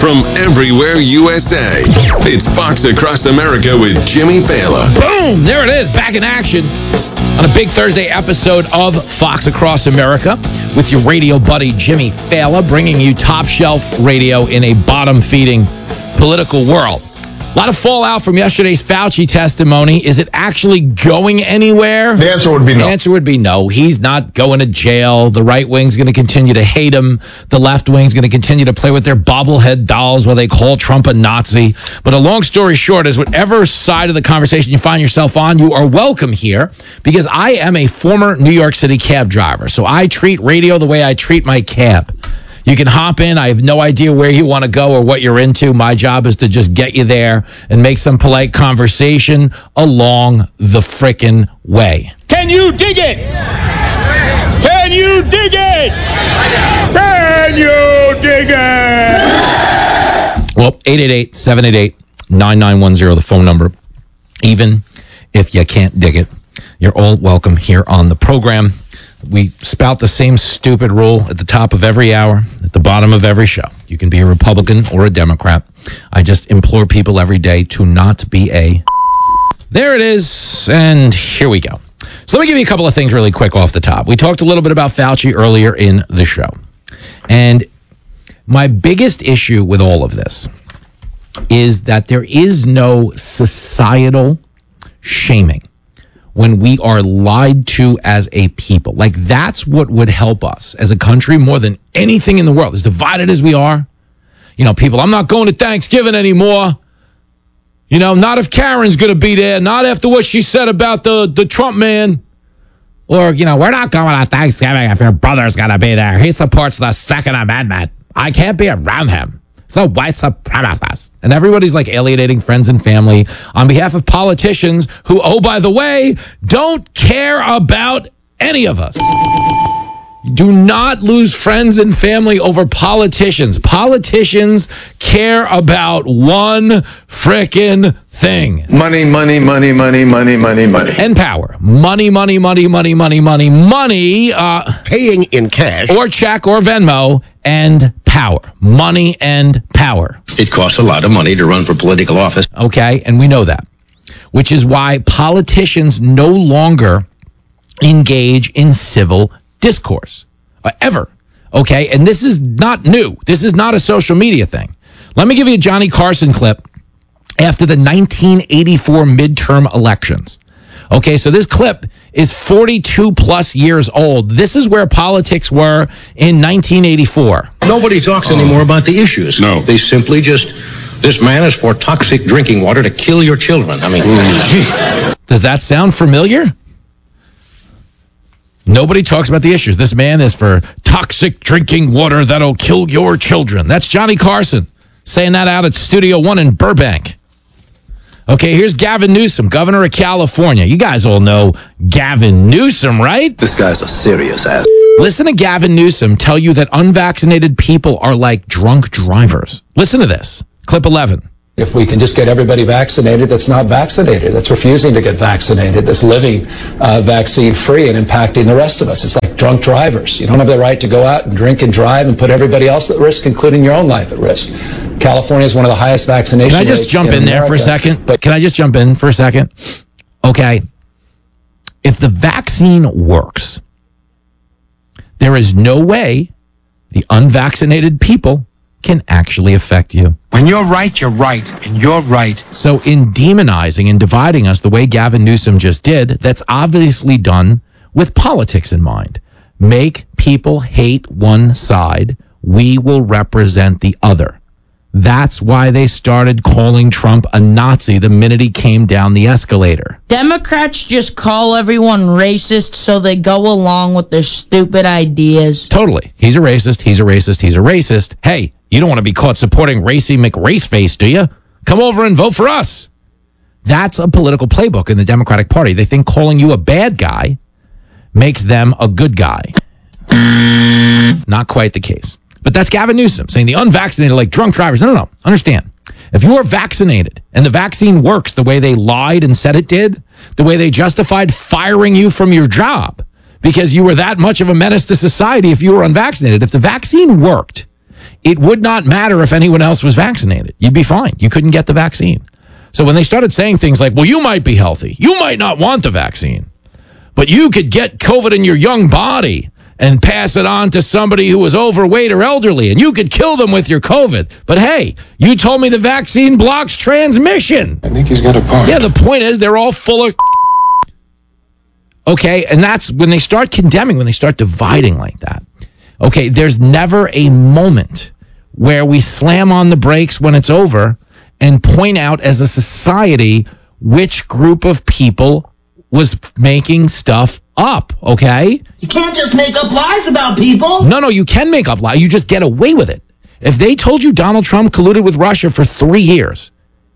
from everywhere USA. It's Fox Across America with Jimmy Fallon. Boom! There it is, back in action on a big Thursday episode of Fox Across America with your radio buddy Jimmy Fallon, bringing you top shelf radio in a bottom-feeding political world. A lot of fallout from yesterday's Fauci testimony. Is it actually going anywhere? The answer would be no. The answer would be no. He's not going to jail. The right wing's going to continue to hate him. The left wing's going to continue to play with their bobblehead dolls while they call Trump a Nazi. But a long story short is whatever side of the conversation you find yourself on, you are welcome here because I am a former New York City cab driver. So I treat radio the way I treat my cab. You can hop in. I have no idea where you want to go or what you're into. My job is to just get you there and make some polite conversation along the frickin' way. Can you dig it? Can you dig it? Can you dig it? Well, 888-788-9910, the phone number. Even if you can't dig it, you're all welcome here on the program. We spout the same stupid rule at the top of every hour, at the bottom of every show. You can be a Republican or a Democrat. I just implore people every day to not be a... There it is, and here we go. So let me give you a couple of things really quick off the top. We talked a little bit about Fauci earlier in the show. And my biggest issue with all of this is that there is no societal shaming when we are lied to as a people. Like, that's what would help us as a country more than anything in the world. As divided as we are, you know, people, I'm not going to Thanksgiving anymore. You know, not if Karen's going to be there. Not after what she said about the Trump man. Or, you know, we're not going to Thanksgiving if your brother's going to be there. He supports the Second Amendment. I can't be around him. The white supremacist. And everybody's like alienating friends and family on behalf of politicians who, oh, by the way, don't care about any of us. Do not lose friends and family over politicians. Politicians care about one frickin' thing. Money, money, money, money, money, money, money. And power. Money, money, money, money, money, money, money. Paying in cash. Or check or Venmo and power. Money and power. It costs a lot of money to run for political office. Okay, and we know that. Which is why politicians no longer engage in civil discourse. Ever. Okay, and this is not new. This is not a social media thing. Let me give you a Johnny Carson clip after the 1984 midterm elections. Okay, so this clip is 42 plus years old. This is where politics were in 1984. Nobody talks anymore about the issues. No. They simply just, this man is for toxic drinking water to kill your children. I mean, Does that sound familiar? Nobody talks about the issues. This man is for toxic drinking water that'll kill your children. That's Johnny Carson saying that out at Studio One in Burbank. Okay, here's Gavin Newsom, governor of California. You guys all know Gavin Newsom, right? This guy's a serious ass. Listen to Gavin Newsom tell you that unvaccinated people are like drunk drivers. Listen to this. Clip 11. If we can just get everybody vaccinated that's not vaccinated, that's refusing to get vaccinated, that's living vaccine-free and impacting the rest of us. It's like drunk drivers. You don't have the right to go out and drink and drive and put everybody else at risk, including your own life at risk. California is one of the highest vaccination rates. Can I just jump in there for a second? Can I just jump in for a second? Okay. If the vaccine works, there is no way the unvaccinated people can actually affect you. When you're right, and you're right. So in demonizing and dividing us the way Gavin Newsom just did, that's obviously done with politics in mind. Make people hate one side, we will represent the other. That's why they started calling Trump a Nazi the minute he came down the escalator. Democrats just call everyone racist so they go along with their stupid ideas. Totally. He's a racist. He's a racist. He's a racist. Hey, you don't want to be caught supporting Racy McRaceface, do you? Come over and vote for us. That's a political playbook in the Democratic Party. They think calling you a bad guy makes them a good guy. Not quite the case. But that's Gavin Newsom saying the unvaccinated are like drunk drivers. No. Understand. If you are vaccinated and the vaccine works the way they lied and said it did, the way they justified firing you from your job because you were that much of a menace to society if you were unvaccinated, if the vaccine worked it would not matter if anyone else was vaccinated. You'd be fine. You couldn't get the vaccine. So when they started saying things like, well, you might be healthy, you might not want the vaccine, but you could get COVID in your young body and pass it on to somebody who was overweight or elderly, and you could kill them with your COVID. But hey, you told me the vaccine blocks transmission. I think he's got a point. Yeah, the point is they're all full of okay, and that's when they start condemning, when they start dividing like that. Okay, there's never a moment where we slam on the brakes when it's over and point out as a society which group of people was making stuff up, okay? You can't just make up lies about people. No, you can make up lies. You just get away with it. If they told you Donald Trump colluded with Russia for 3 years,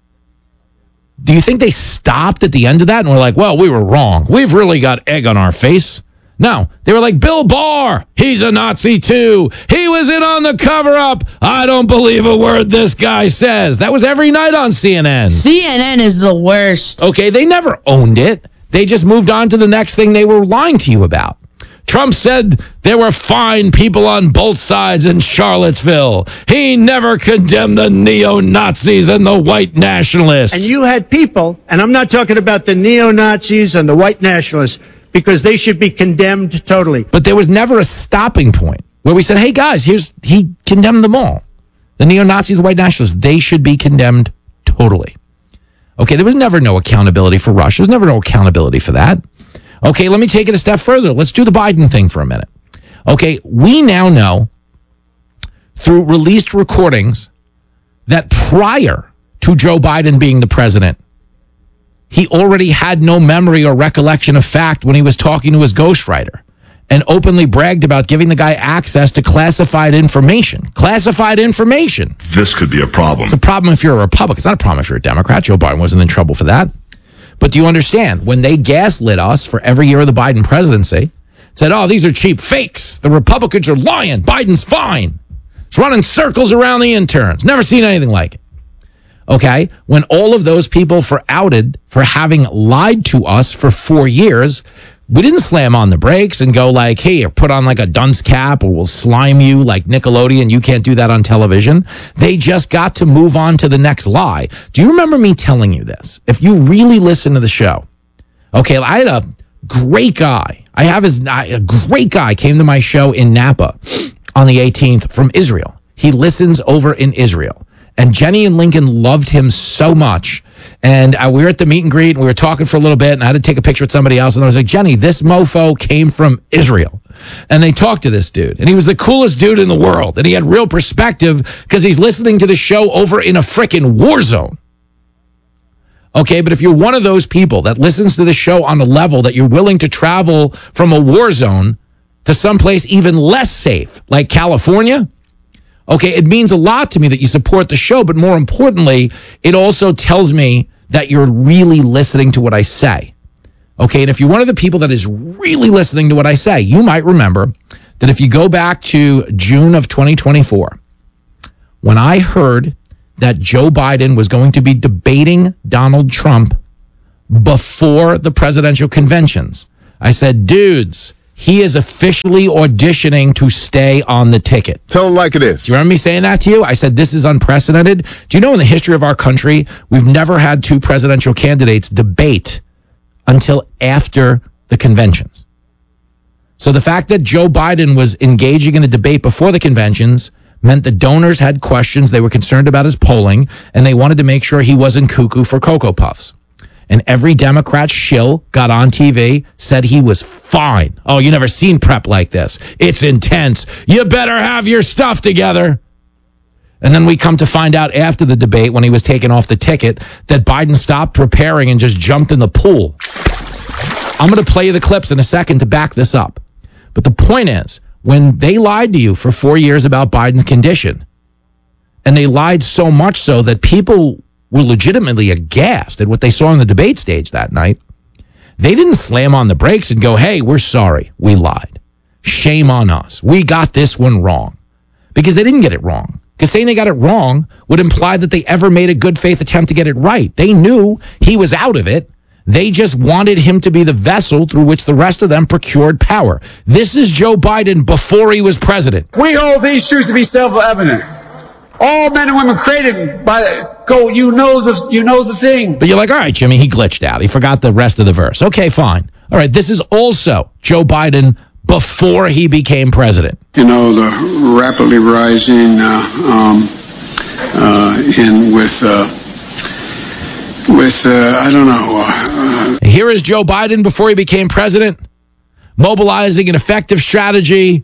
do you think they stopped at the end of that and were like, well, we were wrong. We've really got egg on our face? No, they were like, Bill Barr, he's a Nazi too. He was in on the cover-up. I don't believe a word this guy says. That was every night on CNN. CNN is the worst. Okay, they never owned it. They just moved on to the next thing they were lying to you about. Trump said there were fine people on both sides in Charlottesville. He never condemned the neo-Nazis and the white nationalists. And you had people, and I'm not talking about the neo-Nazis and the white nationalists, because they should be condemned totally. But there was never a stopping point where we said, hey, guys, he condemned them all. The neo-Nazis, the white nationalists, they should be condemned totally. Okay, there was never no accountability for Russia. There's never no accountability for that. Okay, let me take it a step further. Let's do the Biden thing for a minute. Okay, we now know through released recordings that prior to Joe Biden being the president, he already had no memory or recollection of fact when he was talking to his ghostwriter and openly bragged about giving the guy access to classified information. Classified information. This could be a problem. It's a problem if you're a Republican. It's not a problem if you're a Democrat. Joe Biden wasn't in trouble for that. But do you understand? When they gaslit us for every year of the Biden presidency, said, oh, these are cheap fakes. The Republicans are lying. Biden's fine. It's running circles around the interns. Never seen anything like it. Okay? When all of those people were outed for having lied to us for 4 years, we didn't slam on the brakes and go like, hey, or put on like a dunce cap or we'll slime you like Nickelodeon. You can't do that on television. They just got to move on to the next lie. Do you remember me telling you this? If you really listen to the show. Okay, I had a great guy. A great guy came to my show in Napa on the 18th from Israel. He listens over in Israel. And Jenny and Lincoln loved him so much. And we were at the meet and greet, and we were talking for a little bit, and I had to take a picture with somebody else, and I was like, Jenny, this mofo came from Israel. And they talked to this dude, and he was the coolest dude in the world, and he had real perspective because he's listening to the show over in a frickin' war zone. Okay, but if you're one of those people that listens to the show on a level that you're willing to travel from a war zone to someplace even less safe, like California, okay, it means a lot to me that you support the show, but more importantly, it also tells me that you're really listening to what I say. Okay, and if you're one of the people that is really listening to what I say, you might remember that if you go back to June of 2024, when I heard that Joe Biden was going to be debating Donald Trump before the presidential conventions, I said, dudes, he is officially auditioning to stay on the ticket. Tell him like it is. Do you remember me saying that to you? I said, this is unprecedented. Do you know in the history of our country, we've never had two presidential candidates debate until after the conventions. So the fact that Joe Biden was engaging in a debate before the conventions meant the donors had questions. They were concerned about his polling, and they wanted to make sure he wasn't cuckoo for Cocoa Puffs. And every Democrat shill got on TV, said he was fine. Oh, you never seen prep like this. It's intense. You better have your stuff together. And then we come to find out after the debate, when he was taken off the ticket, that Biden stopped preparing and just jumped in the pool. I'm going to play you the clips in a second to back this up. But the point is, when they lied to you for 4 years about Biden's condition, and they lied so much so that people were legitimately aghast at what they saw on the debate stage that night, they didn't slam on the brakes and go, hey, we're sorry, we lied. Shame on us. We got this one wrong. Because they didn't get it wrong. Because saying they got it wrong would imply that they ever made a good faith attempt to get it right. They knew he was out of it. They just wanted him to be the vessel through which the rest of them procured power. This is Joe Biden before he was president. We hold these truths to be self-evident. All men and women created by go. You know the thing. But you're like, all right, Jimmy, he glitched out. He forgot the rest of the verse. Okay, fine. All right, this is also Joe Biden before he became president. You know, the rapidly rising I don't know. Here is Joe Biden before he became president, mobilizing an effective strategy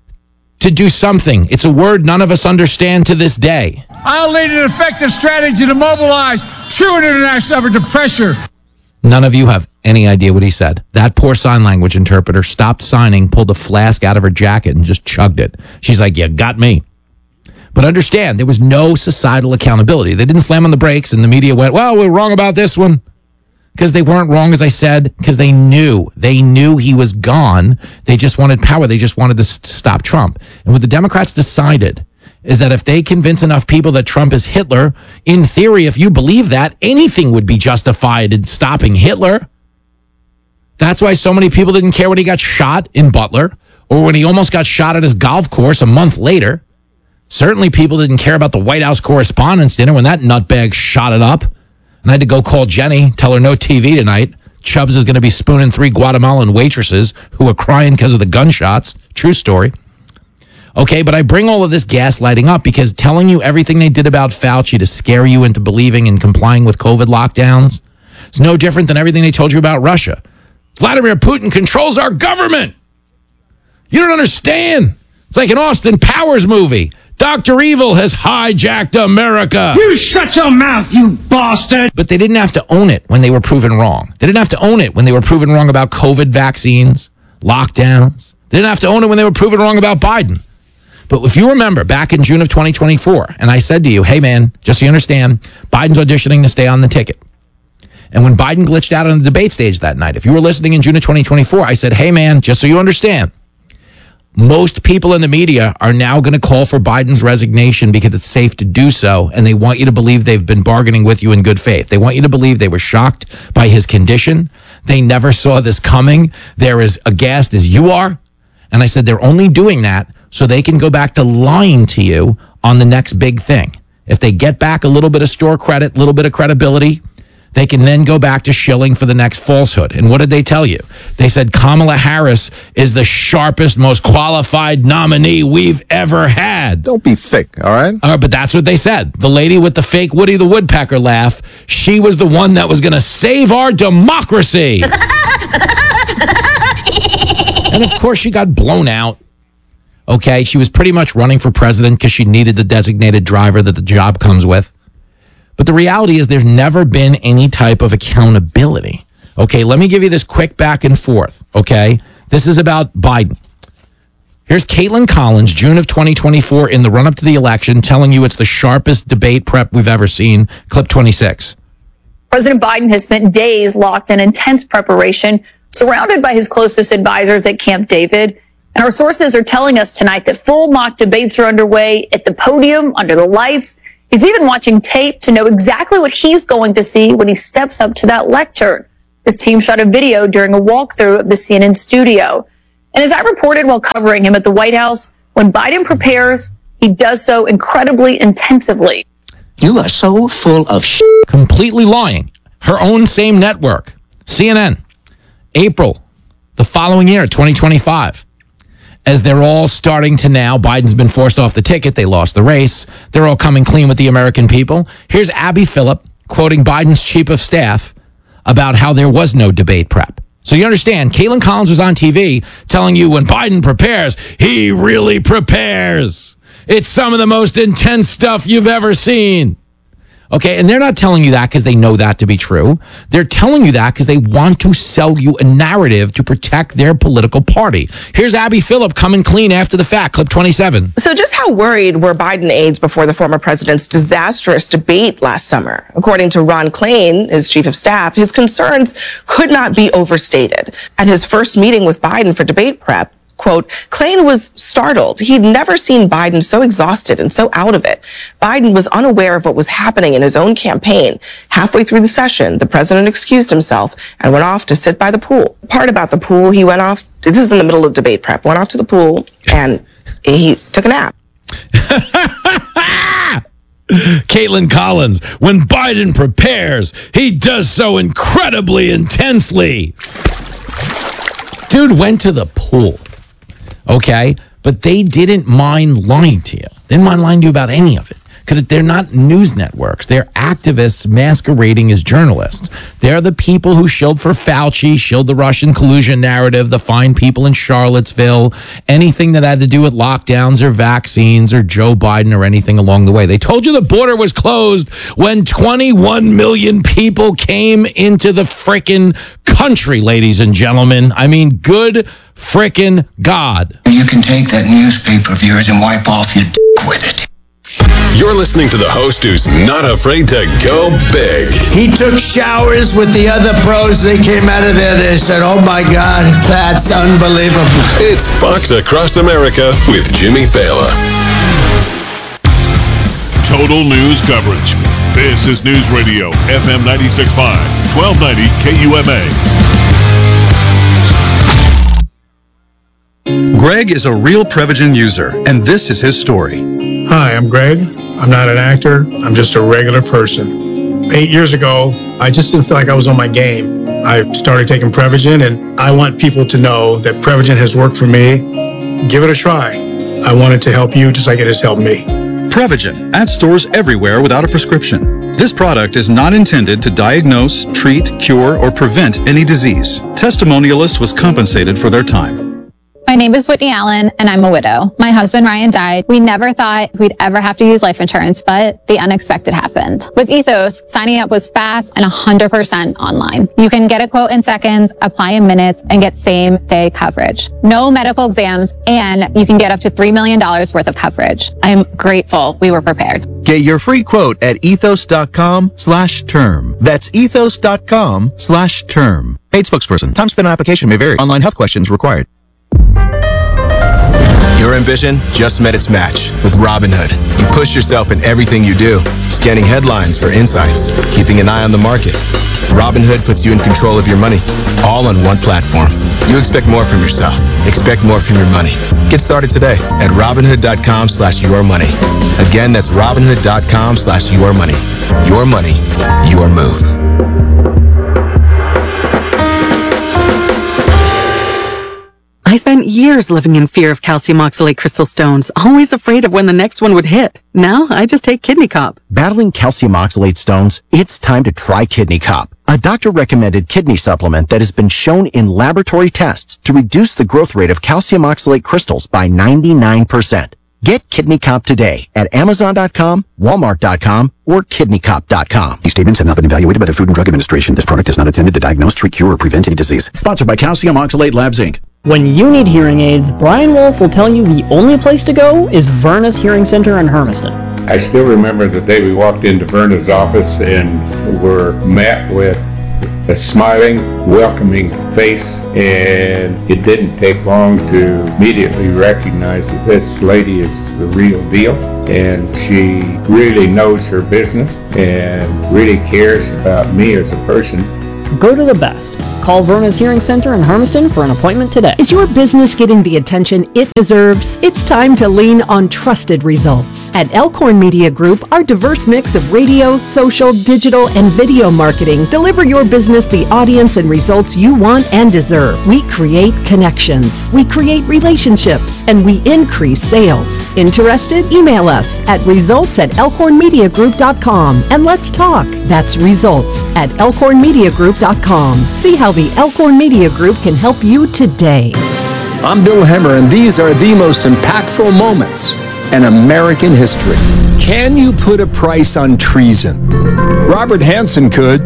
to do something. It's a word none of us understand to this day. I'll lead an effective strategy to mobilize true international effort to pressure. None of you have any idea what he said. That poor sign language interpreter stopped signing, pulled a flask out of her jacket, and just chugged it. She's like, you got me. But understand, there was no societal accountability. They didn't slam on the brakes, and the media went, well, we're wrong about this one. Because they weren't wrong, as I said, because they knew he was gone. They just wanted power. They just wanted to stop Trump. And what the Democrats decided is that if they convince enough people that Trump is Hitler, in theory, if you believe that, anything would be justified in stopping Hitler. That's why so many people didn't care when he got shot in Butler or when he almost got shot at his golf course a month later. Certainly people didn't care about the White House Correspondents' Dinner when that nutbag shot it up. And I had to go call Jenny, tell her no TV tonight. Chubbs is going to be spooning 3 Guatemalan waitresses who are crying because of the gunshots. True story. Okay, but I bring all of this gaslighting up because telling you everything they did about Fauci to scare you into believing and complying with COVID lockdowns is no different than everything they told you about Russia. Vladimir Putin controls our government. You don't understand. It's like an Austin Powers movie. Dr. Evil has hijacked America. You shut your mouth, you bastard! But they didn't have to own it when they were proven wrong. They didn't have to own it when they were proven wrong about COVID vaccines, lockdowns. They didn't have to own it when they were proven wrong about Biden. But if you remember back in June of 2024, and I said to you, hey man, just so you understand, Biden's auditioning to stay on the ticket. And when Biden glitched out on the debate stage that night, if you were listening in June of 2024, I said, hey man, just so you understand, most people in the media are now going to call for Biden's resignation because it's safe to do so, and they want you to believe they've been bargaining with you in good faith. They want you to believe they were shocked by his condition. They never saw this coming. They're as aghast as you are. And I said they're only doing that so they can go back to lying to you on the next big thing. If they get back a little bit of store credit, a little bit of credibility, they can then go back to shilling for the next falsehood. And what did they tell you? They said Kamala Harris is the sharpest, most qualified nominee we've ever had. Don't be thick, all right? But that's what they said. The lady with the fake Woody the Woodpecker laugh, she was the one that was going to save our democracy. And of course, she got blown out. Okay, she was pretty much running for president because she needed the designated driver that the job comes with. But the reality is there's never been any type of accountability. Okay, let me give you this quick back and forth, okay? This is about Biden. Here's Caitlin Collins, June of 2024, in the run-up to the election, telling you it's the sharpest debate prep we've ever seen. Clip 26. President Biden has spent days locked in intense preparation, surrounded by his closest advisors at Camp David. And our sources are telling us tonight that full mock debates are underway at the podium, under the lights. He's even watching tape to know exactly what he's going to see when he steps up to that lectern. His team shot a video during a walkthrough of the CNN studio. And as I reported while covering him at the White House, when Biden prepares, he does so incredibly intensively. You are so full of shit. Completely lying. Her own same network, CNN, April, the following year, 2025. As they're all starting to now, Biden's been forced off the ticket. They lost the race. They're all coming clean with the American people. Here's Abby Phillip quoting Biden's chief of staff about how there was no debate prep. So you understand, Caitlin Collins was on TV telling you when Biden prepares, he really prepares. It's some of the most intense stuff you've ever seen. Okay, and they're not telling you that because they know that to be true. They're telling you that because they want to sell you a narrative to protect their political party. Here's Abby Phillip coming clean after the fact. Clip 27. So just how worried were Biden aides before the former president's disastrous debate last summer? According to Ron Klain, his chief of staff, his concerns could not be overstated. At his first meeting with Biden for debate prep, Quote, Klain was startled. He'd never seen Biden so exhausted and so out of it. Biden was unaware of what was happening in his own campaign. Halfway through the session, the president excused himself and went off to sit by the pool. Part about the pool, he went off, this is in the middle of debate prep, went off to the pool and he took a nap. Caitlin Collins, when Biden prepares, he does so incredibly intensely. Dude went to the pool, okay? But they didn't mind lying to you. They didn't mind lying to you about any of it because they're not news networks. They're activists masquerading as journalists. They're the people who shilled for Fauci, shilled the Russian collusion narrative, the fine people in Charlottesville, anything that had to do with lockdowns or vaccines or Joe Biden or anything along the way. They told you the border was closed when 21 million people came into the frickin' country, ladies and gentlemen. I mean, good frickin' God. You can take that newspaper of yours and wipe off your dick with it. You're listening to the host who's not afraid to go big. He took showers with the other pros. They came out of there. They said, oh, my God, that's unbelievable. It's Fox Across America with Jimmy Fallon. Total news coverage. This is News Radio, FM 96.5, 1290 KUMA. Greg is a real Prevagen user, and this is his story. Hi, I'm Greg. I'm not an actor. I'm just a regular person. 8 years ago, I just didn't feel like I was on my game. I started taking Prevagen, and I want people to know that Prevagen has worked for me. Give it a try. I want it to help you just like it has helped me. Prevagen, at stores everywhere without a prescription. This product is not intended to diagnose, treat, cure, or prevent any disease. Testimonialist was compensated for their time. My name is Whitney Allen, and I'm a widow. My husband, Ryan, died. We never thought we'd ever have to use life insurance, but the unexpected happened. With Ethos, signing up was fast and 100% online. You can get a quote in seconds, apply in minutes, and get same-day coverage. No medical exams, and you can get up to $3 million worth of coverage. I am grateful we were prepared. Get your free quote at ethos.com/term. That's ethos.com/term. Paid spokesperson. Time spent on application may vary. Online health questions required. Your ambition just met its match with Robinhood. You push yourself in everything you do, scanning headlines for insights, keeping an eye on the market. Robinhood puts you in control of your money, all on one platform. You expect more from yourself. Expect more from your money. Get started today at Robinhood.com/yourmoney. Again, that's Robinhood.com/yourmoney. Your money, your move. I spent years living in fear of calcium oxalate crystal stones, always afraid of when the next one would hit. Now, I just take Kidney Cop. Battling calcium oxalate stones? It's time to try Kidney Cop, a doctor-recommended kidney supplement that has been shown in laboratory tests to reduce the growth rate of calcium oxalate crystals by 99%. Get Kidney Cop today at Amazon.com, Walmart.com, or KidneyCop.com. These statements have not been evaluated by the Food and Drug Administration. This product is not intended to diagnose, treat, cure, or prevent any disease. Sponsored by Calcium Oxalate Labs, Inc. When you need hearing aids, Brian Wolf will tell you the only place to go is Vernus Hearing Center in Hermiston. I still remember the day we walked into Vernus' office and were met with a smiling, welcoming face, and it didn't take long to immediately recognize that this lady is the real deal, and she really knows her business and really cares about me as a person. Go to the best. Call Vernus Hearing Center in Hermiston for an appointment today. Is your business getting the attention it deserves? It's time to lean on trusted results. At Elkhorn Media Group, our diverse mix of radio, social, digital, and video marketing deliver your business the audience and results you want and deserve. We create connections, we create relationships, and we increase sales. Interested? Email us at results@elkhornmediagroup.com and let's talk. That's results@elkhornmediagroup.com. See how the Elkhorn Media Group can help you today. I'm Bill Hemmer, and these are the most impactful moments in American history. Can you put a price on treason? Robert Hanssen could.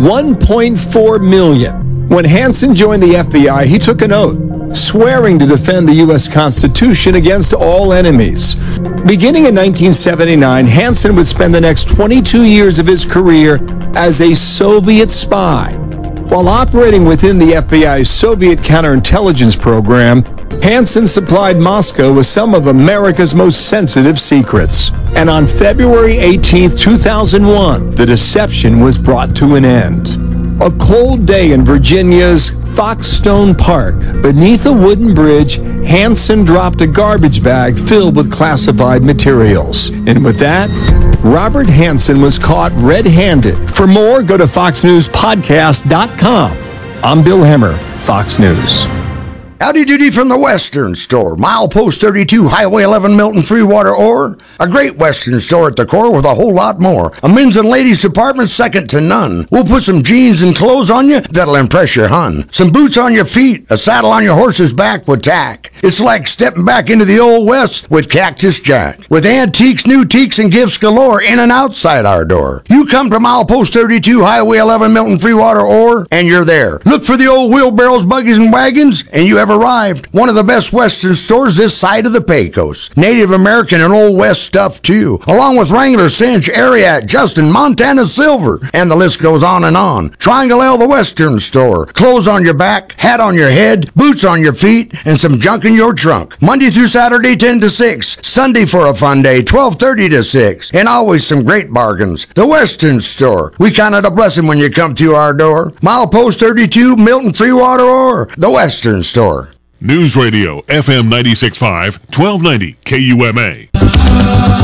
$1.4 million. When Hanssen joined the FBI, he took an oath, swearing to defend the U.S. Constitution against all enemies. Beginning in 1979, Hanssen would spend the next 22 years of his career as a Soviet spy. While operating within the FBI's Soviet counterintelligence program, Hansen supplied Moscow with some of America's most sensitive secrets. And on February 18, 2001, the deception was brought to an end. A cold day in Virginia's Foxstone Park. Beneath a wooden bridge, Hansen dropped a garbage bag filled with classified materials. And with that, Robert Hansen was caught red-handed. For more, go to foxnewspodcast.com. I'm Bill Hemmer, Fox News. Howdy doody from the Western Store. Milepost 32, Highway 11, Milton, Freewater, Ore. A great Western store at the core with a whole lot more. A men's and ladies department second to none. We'll put some jeans and clothes on you that'll impress your hun. Some boots on your feet, a saddle on your horse's back with tack. It's like stepping back into the Old West with Cactus Jack. With antiques, new teaks, and gifts galore in and outside our door. You come to Milepost 32, Highway 11, Milton, Freewater, Ore, and you're there. Look for the old wheelbarrows, buggies, and wagons, and you have arrived. One of the best Western stores this side of the Pecos. Native American and Old West stuff too, along with Wrangler, Cinch, Ariat, Justin, Montana Silver, and the list goes on and on. Triangle L, the Western Store. Clothes on your back, hat on your head, boots on your feet, and some junk in your trunk. Monday through Saturday, 10 to 6. Sunday for a fun day, 12:30 to 6. And always some great bargains. The Western Store. We count it a blessing when you come to our door. Milepost 32, Milton, Freewater, or the Western Store. News Radio, FM 96.5, 1290 KUMA.